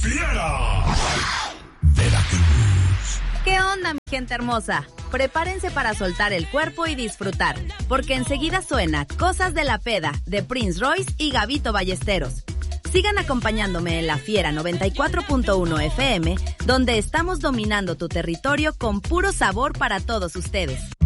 Fiera. Veracruz. ¿Qué onda, mi gente hermosa? Prepárense para soltar el cuerpo y disfrutar, porque enseguida suena Cosas de la Peda de Prince Royce y Gabito Ballesteros. Sigan acompañándome en La Fiera 94.1 FM, donde estamos dominando tu territorio con puro sabor para todos ustedes.